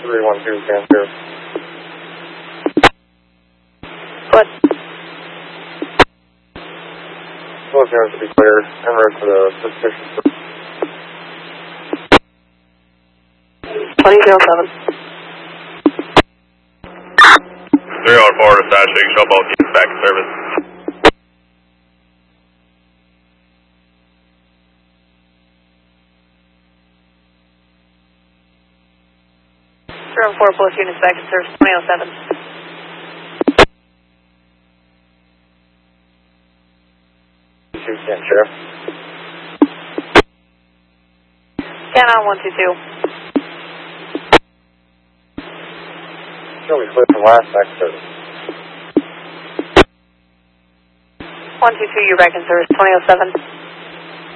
312 Vancouver. What? Both units to be cleared en route to the suspicious. 2007. 314 dispatching, show both units back in service. Both units back in service, 2007. Sheriff. Canon 122. Show me clear from last back in service. 122, you're back in service, 2007.